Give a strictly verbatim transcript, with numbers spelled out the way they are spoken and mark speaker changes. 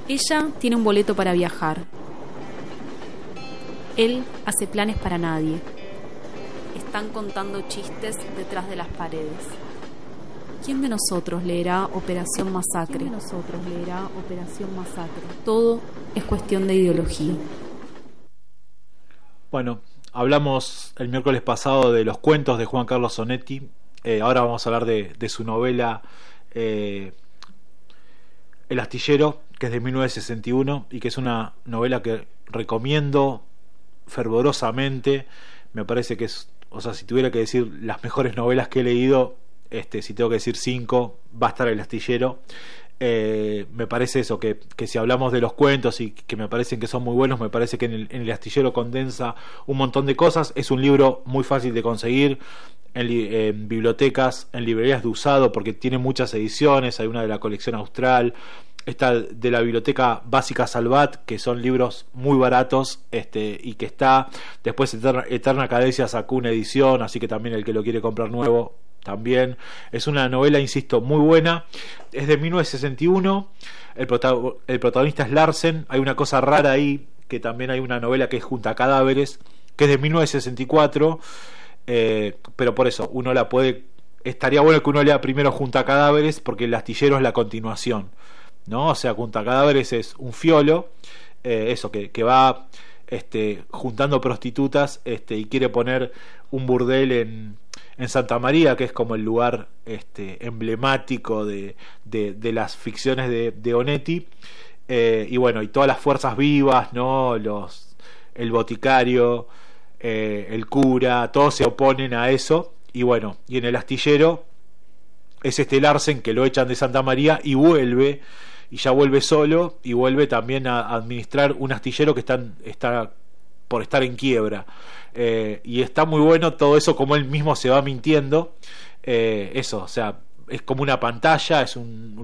Speaker 1: Ella tiene un boleto para viajar. Él hace planes para nadie. Están contando chistes detrás de las paredes. ¿Quién de nosotros leerá Operación Masacre? ¿Quién de nosotros leerá Operación Masacre? Todo es cuestión de ideología.
Speaker 2: Bueno, hablamos el miércoles pasado de los cuentos de Juan Carlos Onetti. Eh, ahora vamos a hablar de, de su novela eh, El Astillero, que es de mil novecientos sesenta y uno y que es una novela que recomiendo fervorosamente. Me parece que es, o sea, si tuviera que decir las mejores novelas que he leído, este, si tengo que decir cinco, va a estar El Astillero. Eh, me parece eso, que, que si hablamos de los cuentos y que me parecen que son muy buenos, me parece que en el, en el Astillero condensa un montón de cosas. Es un libro muy fácil de conseguir en, li, en bibliotecas, en librerías de usado, porque tiene muchas ediciones. Hay una de la colección austral, está de la biblioteca básica Salvat, que son libros muy baratos, este, y que está después Eterna, Eterna Cadencia sacó una edición, así que también el que lo quiere comprar nuevo también. Es una novela, insisto, muy buena. Es de mil novecientos sesenta y uno. El, prota- el protagonista es Larsen. Hay una cosa rara ahí, que también hay una novela que es Junta Cadáveres, que es de mil novecientos sesenta y cuatro, eh, pero por eso uno la puede, estaría bueno que uno lea primero Junta Cadáveres, porque El Astillero es la continuación, ¿no? O sea, Junta Cadáveres es un fiolo, eh, eso, que, que va este, juntando prostitutas, este, y quiere poner un burdel en, en Santa María, que es como el lugar este, emblemático de, de, de las ficciones de, de Onetti, eh, y bueno, y todas las fuerzas vivas, ¿no? Los, el boticario, eh, el cura, todos se oponen a eso, y bueno, y en El Astillero es este Larsen que lo echan de Santa María y vuelve, y ya vuelve solo, y vuelve también a administrar un astillero que está, está por estar en quiebra, eh, y está muy bueno todo eso, como él mismo se va mintiendo, eh, eso, o sea, es como una pantalla, es un